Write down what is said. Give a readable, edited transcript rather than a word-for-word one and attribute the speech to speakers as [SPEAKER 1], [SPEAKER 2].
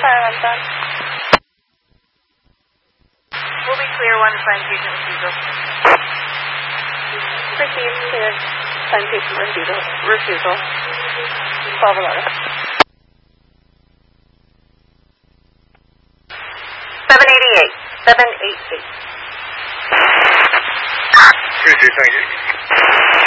[SPEAKER 1] I'm done.
[SPEAKER 2] We'll be clear when citation refusal.
[SPEAKER 1] Proceed to citation refusal. 1211.
[SPEAKER 2] 788. 788.
[SPEAKER 3] Proceed, thank you.